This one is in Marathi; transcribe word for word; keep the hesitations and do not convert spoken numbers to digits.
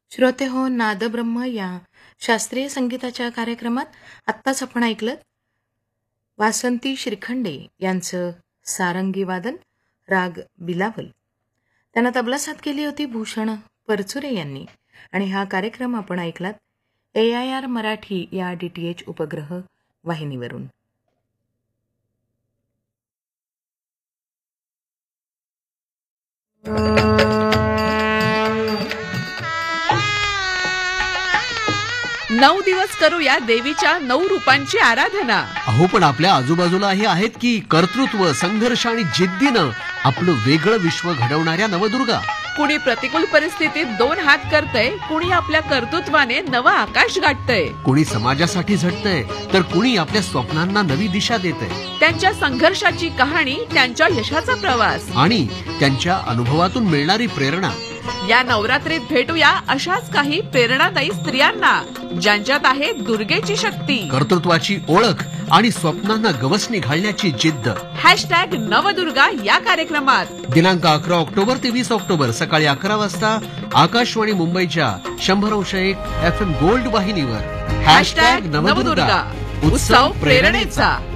श्रोते हो, नादब्रह्म या शास्त्रीय संगीताच्या कार्यक्रमात आत्ताच आपण ऐकलं वासंती श्रीखंडे यांचं सारंगी वादन राग बिलावल. त्यांना तबला साथ केली होती भूषण परचुरे यांनी. आणि हा कार्यक्रम आपण ऐकलात ए आय आर मराठी या डी टी एच उपग्रह वाहिनीवरून. नऊ दिवस करूया देवीच्या नऊ रूपांची आराधना. अहो, पण आपल्या आजूबाजूलाही आहेत की कर्तृत्व, संघर्ष आणि जिद्दीनं आपलं वेगळं विश्व घडवणाऱ्या नवदुर्गा. कुणी प्रतिकूल परिस्थितीत दोन हात करतय, कुणी आपल्या कर्तृत्वाने नवं आकाश गाठतय. कुणी समाजासाठी झटतंय तर कुणी आपल्या स्वप्नांना नवी दिशा देतंय. त्यांच्या संघर्षाची कहाणी, त्यांच्या यशाचा प्रवास आणि त्यांच्या अनुभवातून मिळणारी प्रेरणा. या नवरात्रीत भेटूया अशाच काही प्रेरणादायी स्त्रियांना ज्यांच्यात आहे दुर्गेची शक्ती, कर्तृत्वाची ओळख आणि स्वप्नांना गवसणी घालण्याची जिद्द. हॅशटॅग नवदुर्गा या कार्यक्रमात दिनांक अकरा ऑक्टोबर ते वीस ऑक्टोबर सकाळी अकरा वाजता आकाशवाणी मुंबईच्या शंभर अंश एक एफ एम गोल्ड वाहिनीवर. हॅशटॅग नवदुर्गा उत्सव प्रेरणेचा.